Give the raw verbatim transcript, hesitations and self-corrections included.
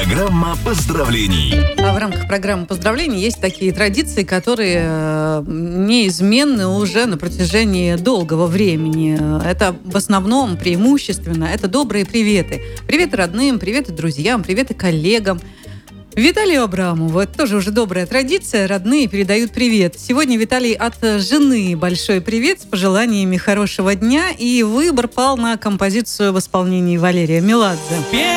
Программа поздравлений. А в рамках программы поздравлений есть такие традиции, которые э, неизменны уже на протяжении долгого времени. Это в основном преимущественно это добрые приветы. Приветы родным, приветы друзьям, приветы коллегам. Виталию Абрамову. Это тоже уже добрая традиция. Родные передают привет. Сегодня Виталий от жены большой привет с пожеланиями хорошего дня. И выбор пал на композицию в исполнении Валерия Меладзе.